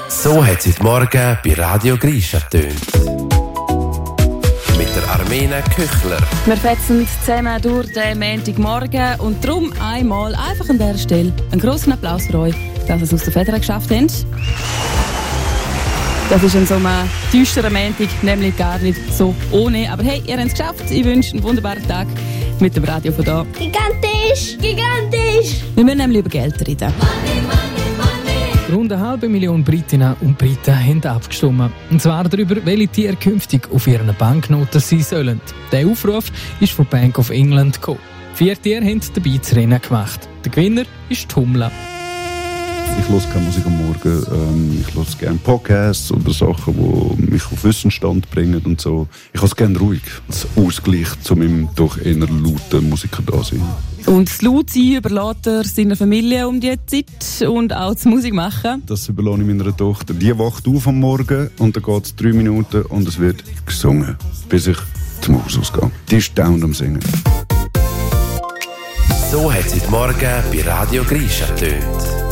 So hat es heute Morgen bei Radio Grisha getönt. Mit der Armena Köchler. Wir fetzen zusammen durch den Montagmorgen und darum einmal einfach an dieser Stelle einen grossen Applaus für euch, dass ihr es aus der Federn geschafft habt. Das ist an so einem düsteren Montag nämlich gar nicht so ohne. Aber hey, ihr habt es geschafft. Ich wünsche einen wunderbaren Tag mit dem Radio von da. Gigantisch! Gigantisch! Wir müssen nämlich über Geld reden. Rund 500.000 Britinnen und Briten haben abgestimmt. Und zwar darüber, welche Tiere künftig auf ihren Banknoten sein sollen. Der Aufruf ist von Bank of England gekommen. 4 Tiere haben dabei das Rennen gemacht. Der Gewinner ist die Hummel. Ich höre keine Musik am Morgen. Ich höre gerne Podcasts oder Sachen, die mich auf Wissensstand bringen und so. Ich höre es gerne ruhig. Als Ausgleich zu meinem doch eher lauten Musiker-Dasein. Und das Lautsein überlässt er seiner Familie um die Zeit und auch das Musik machen. Das überlasse ich meiner Tochter. Die wacht auf am Morgen und dann geht es 3 Minuten und es wird gesungen, bis ich zum Haus ausgehe. Die ist dauernd am Singen. So hat es heute Morgen bei Radio Grisha getönt.